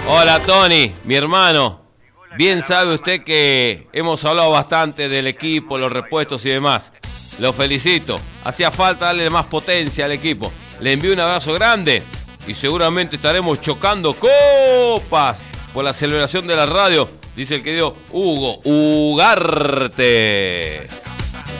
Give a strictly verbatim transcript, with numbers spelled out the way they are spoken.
Hola Tony, mi hermano. Bien sabe usted que hemos hablado bastante del equipo, los repuestos y demás. Lo felicito. Hacía falta darle más potencia al equipo. Le envío un abrazo grande y seguramente estaremos chocando copas por la celebración de la radio, dice el querido Hugo Ugarte.